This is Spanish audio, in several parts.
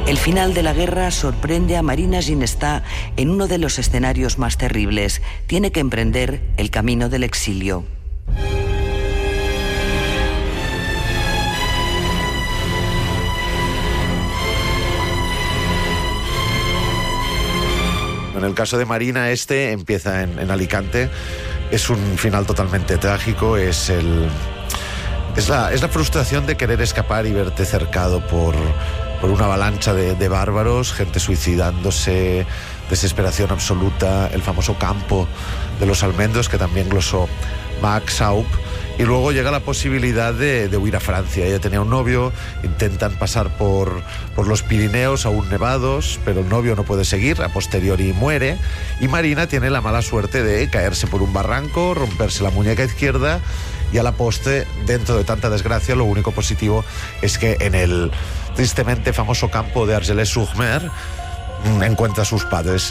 El final de la guerra sorprende a Marina Ginestar en uno de los escenarios más terribles. Tiene que emprender el camino del exilio. En el caso de Marina, empieza en Alicante. Es un final totalmente trágico. Es la frustración de querer escapar y verte cercado por una avalancha de bárbaros, gente suicidándose, desesperación absoluta, el famoso campo de los almendros que también glosó Max Schaub. Y luego llega la posibilidad de huir a Francia. Ella tenía un novio, intentan pasar por los Pirineos aún nevados, pero el novio no puede seguir, a posteriori muere, y Marina tiene la mala suerte de caerse por un barranco, romperse la muñeca izquierda, y a la postre, dentro de tanta desgracia, lo único positivo es que en el tristemente famoso campo de Argelès-sur-Mer encuentra a sus padres.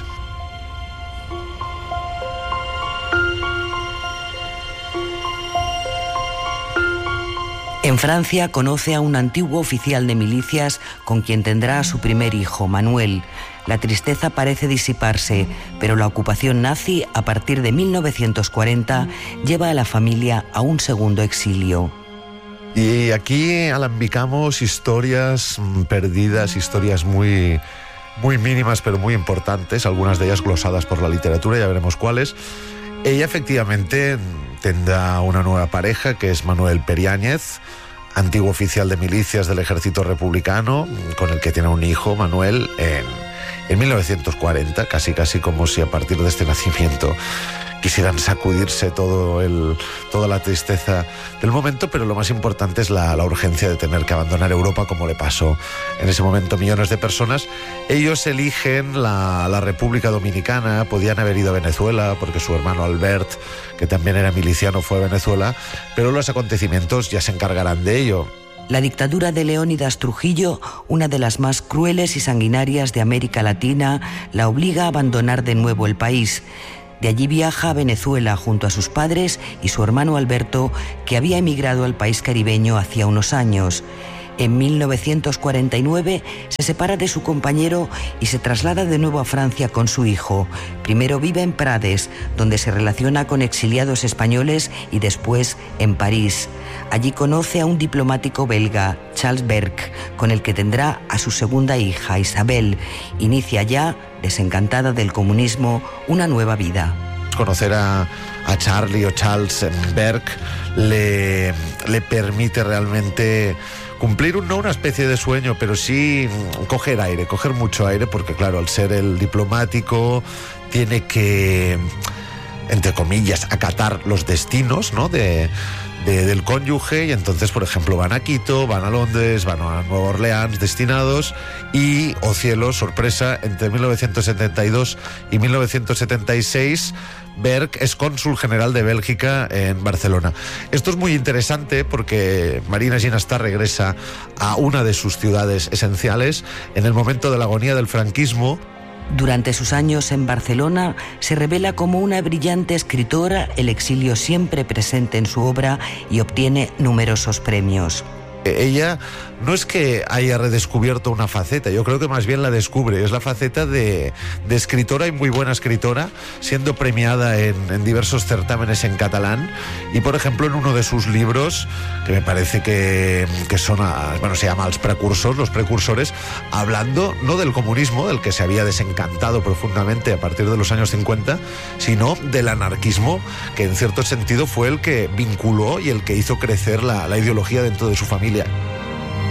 En Francia conoce a un antiguo oficial de milicias con quien tendrá a su primer hijo, Manuel. La tristeza parece disiparse, pero la ocupación nazi, a partir de 1940, lleva a la familia a un segundo exilio. Y aquí alambicamos historias perdidas, historias muy mínimas pero muy importantes, algunas de ellas glosadas por la literatura, ya veremos cuáles. Ella efectivamente tendrá una nueva pareja, que es Manuel Periáñez, antiguo oficial de milicias del ejército republicano, con el que tiene un hijo, Manuel, en 1940, casi como si a partir de este nacimiento quisieran sacudirse toda la tristeza del momento, pero lo más importante es la urgencia de tener que abandonar Europa, como le pasó en ese momento a millones de personas. Ellos eligen la República Dominicana, podían haber ido a Venezuela, porque su hermano Albert, que también era miliciano, fue a Venezuela, pero los acontecimientos ya se encargarán de ello. La dictadura de Leónidas Trujillo, una de las más crueles y sanguinarias de América Latina, la obliga a abandonar de nuevo el país. De allí viaja a Venezuela junto a sus padres y su hermano Alberto, que había emigrado al país caribeño hacía unos años. En 1949 se separa de su compañero y se traslada de nuevo a Francia con su hijo. Primero vive en Prades, donde se relaciona con exiliados españoles, y después en París. Allí conoce a un diplomático belga, Charles Berg, con el que tendrá a su segunda hija, Isabel. Inicia ya, desencantada del comunismo, una nueva vida. Conocer a Charlie o Charles Berg le permite realmente cumplir no una especie de sueño, pero sí coger mucho aire, porque claro, al ser el diplomático tiene que, entre comillas, acatar los destinos, ¿no?, del cónyuge, y entonces, por ejemplo, van a Quito, van a Londres, van a Nueva Orleans destinados, y, oh cielo, sorpresa, entre 1972 y 1976 Berg es cónsul general de Bélgica en Barcelona. Esto es muy interesante porque Marina Ginestar regresa a una de sus ciudades esenciales en el momento de la agonía del franquismo. Durante sus años en Barcelona se revela como una brillante escritora, el exilio siempre presente en su obra, y obtiene numerosos premios. Ella no es que haya redescubierto una faceta, yo creo que más bien la descubre. Es la faceta de escritora, y muy buena escritora, siendo premiada en diversos certámenes en catalán. Y por ejemplo, en uno de sus libros, que me parece que son, se llama Los Precursores, hablando no del comunismo, del que se había desencantado profundamente a partir de los años 50, sino del anarquismo, que en cierto sentido fue el que vinculó y el que hizo crecer la ideología dentro de su familia.